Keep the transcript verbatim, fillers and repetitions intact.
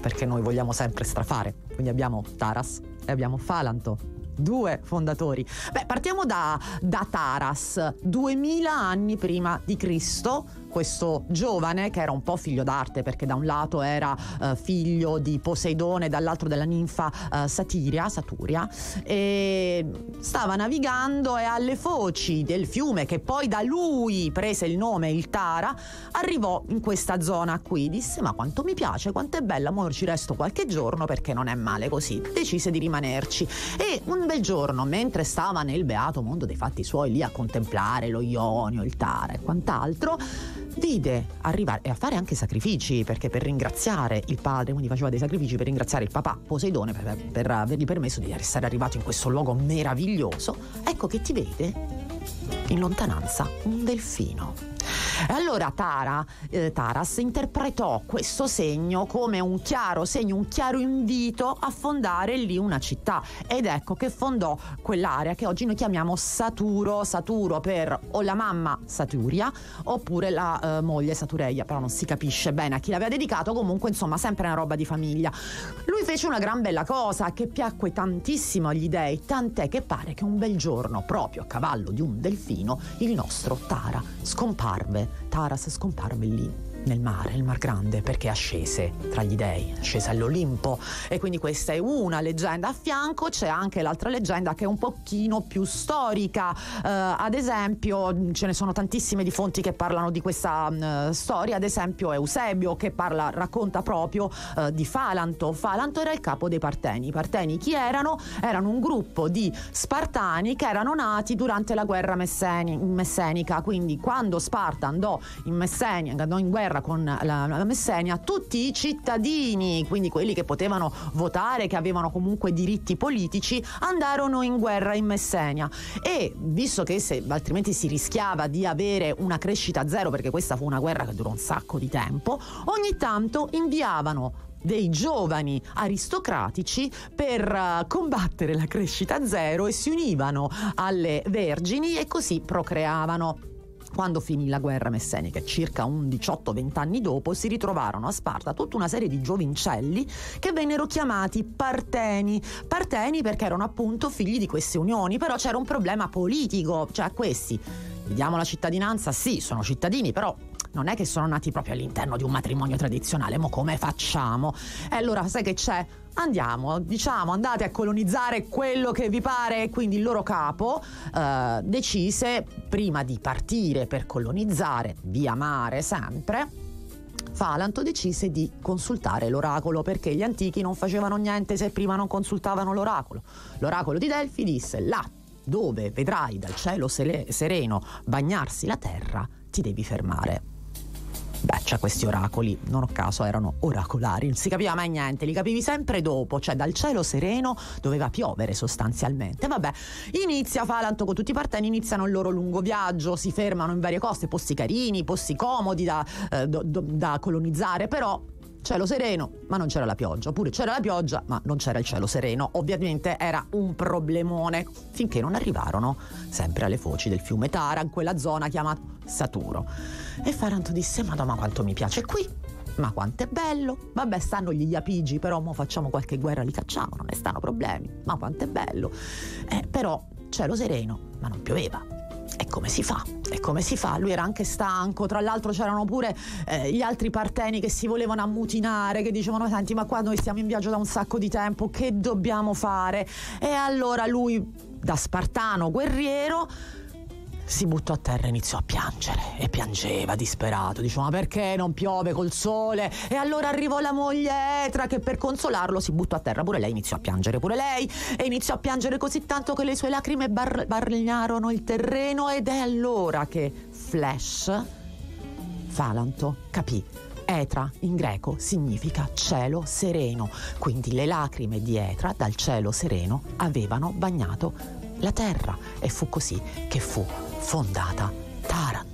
perché noi vogliamo sempre strafare. Quindi abbiamo Taras e abbiamo Falanto, due fondatori. Beh, partiamo da, da Taras, duemila anni prima di Cristo. Questo giovane, che era un po' figlio d'arte, perché da un lato era uh, figlio di Poseidone, dall'altro della ninfa uh, Satiria, Saturia, e stava navigando e alle foci del fiume, che poi da lui prese il nome, il Tara, arrivò in questa zona qui. Disse: ma quanto mi piace, quanto è bella, mo ci resto qualche giorno perché non è male così. Decise di rimanerci e un bel giorno, mentre stava nel beato mondo dei fatti suoi lì a contemplare lo Ionio, il Tara e quant'altro, vide arrivare e a fare anche sacrifici, perché per ringraziare il padre, quindi faceva dei sacrifici per ringraziare il papà Poseidone per, per avergli permesso di essere arrivato in questo luogo meraviglioso. Ecco che ti vede in lontananza un delfino. E allora Tara, eh, Taras interpretò questo segno come un chiaro segno, un chiaro invito a fondare lì una città, ed ecco che fondò quell'area che oggi noi chiamiamo Saturo, Saturo per o la mamma Saturia oppure la eh, moglie Satureia, però non si capisce bene a chi l'aveva dedicato. Comunque insomma sempre una roba di famiglia. Lui fece una gran bella cosa che piacque tantissimo agli dei, tant'è che pare che un bel giorno, proprio a cavallo di un delfino, il nostro Tara scomparve. Taras scomparve lì nel mare, il Mar Grande, perché ascese tra gli dei, ascese all'Olimpo, e quindi questa è una leggenda. A fianco c'è anche l'altra leggenda che è un pochino più storica, uh, ad esempio ce ne sono tantissime di fonti che parlano di questa uh, storia, ad esempio Eusebio che parla, racconta proprio uh, di Falanto. Falanto era il capo dei Parteni. I Parteni chi erano? Erano un gruppo di Spartani che erano nati durante la guerra messeni- messenica, quindi quando Sparta andò in Messenia, andò in guerra con la, la Messenia, tutti i cittadini, quindi quelli che potevano votare, che avevano comunque diritti politici, andarono in guerra in Messenia. E visto che se, altrimenti si rischiava di avere una crescita zero, perché questa fu una guerra che durò un sacco di tempo, ogni tanto inviavano dei giovani aristocratici per uh, combattere la crescita zero e si univano alle vergini e così procreavano. Quando finì la guerra messenica, circa un diciotto venti anni dopo, si ritrovarono a Sparta tutta una serie di giovincelli che vennero chiamati Parteni. Parteni perché erano appunto figli di queste unioni, però c'era un problema politico, cioè questi, vediamo la cittadinanza, sì, sono cittadini, però non è che sono nati proprio all'interno di un matrimonio tradizionale, ma come facciamo? E allora sai che c'è? Andiamo, diciamo, andate a colonizzare quello che vi pare. Quindi il loro capo eh, decise, prima di partire per colonizzare via mare sempre, Falanto decise di consultare l'oracolo, perché gli antichi non facevano niente se prima non consultavano l'oracolo. L'oracolo di Delfi disse: là dove vedrai dal cielo sere- sereno bagnarsi la terra, ti devi fermare. Beh, c'è questi oracoli, non a caso erano oracolari, non si capiva mai niente, li capivi sempre dopo, cioè dal cielo sereno doveva piovere sostanzialmente. Vabbè, inizia Falanto con tutti i Parteni, iniziano il loro lungo viaggio, si fermano in varie coste, posti carini, posti comodi da, eh, do, do, da colonizzare, però cielo sereno, ma non c'era la pioggia, oppure c'era la pioggia, ma non c'era il cielo sereno. Ovviamente era un problemone, finché non arrivarono sempre alle foci del fiume Tara, in quella zona chiamata Saturo. E Falanto disse: Madonna, ma quanto mi piace qui, ma quanto è bello. Vabbè, stanno gli Iapigi, però mo facciamo qualche guerra, li cacciamo, non ne stanno problemi, ma quanto è bello. Eh, però cielo sereno, ma non pioveva. E come si fa? E come si fa? Lui era anche stanco, tra l'altro c'erano pure eh, gli altri Parteni che si volevano ammutinare, che dicevano: senti, ma qua noi stiamo in viaggio da un sacco di tempo, che dobbiamo fare? E allora lui, da spartano guerriero, si buttò a terra e iniziò a piangere, e piangeva disperato, diceva: ma perché non piove col sole? E allora arrivò la moglie Etra, che per consolarlo si buttò a terra, pure lei iniziò a piangere, pure lei, e iniziò a piangere così tanto che le sue lacrime bar- bagnarono il terreno. Ed è allora che flash, Falanto capì. Etra in greco significa cielo sereno, quindi le lacrime di Etra dal cielo sereno avevano bagnato la terra, e fu così che fu fondata Taranto.